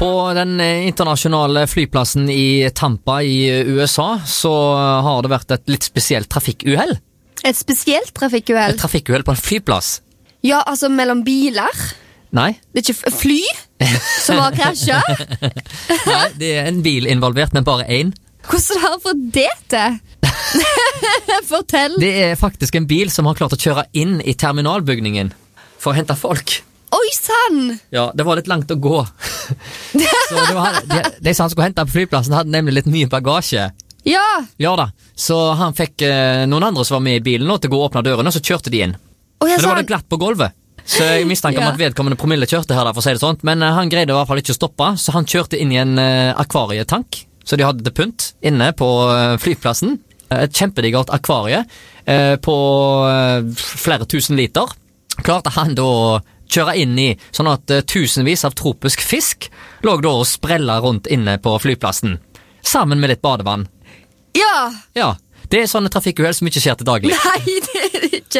På den internasjonale flyplassen i Tampa i USA så har det vært et litt spesielt trafikkuhell. Et spesielt trafikkuhell? Et trafikkuhell på en flyplass. Ja, altså mellom biler? Nei. Det er ikke fly som har krasjet? Nei, det er en bil involvert, men bare en. Hvordan har du fått det til? Fortell. Det er faktisk en bil som har klart å kjøre inn i terminalbygningen for å hente folk. Oi, sann! Ja, det var litt langt å gå. Så det var, de som han skulle hente på flyplassen hadde nemlig litt mye bagasje. Ja. Ja da, så han fikk noen andre som var med i bilen nå til å gå og åpne dørene, og så kjørte de inn. Men det var det glatt på gulvet. Så jeg mistenker om at vedkommende promille kjørte her, for å si det sånt. Men han greide i hvert fall ikke å stoppe, så han kjørte inn i en akvarietank, så de hadde det pynt inne på flyplassen. Et kjempedigert akvarie på flere tusen liter. Klarte han da å kjøre inn i, sånn at tusenvis av tropisk fisk lå da og sprella rundt inne på flyplassen, sammen med litt badevann. Ja. Ja, det er sånne trafikkuhell som ikke skjer til daglig. Nei, det er det ikke.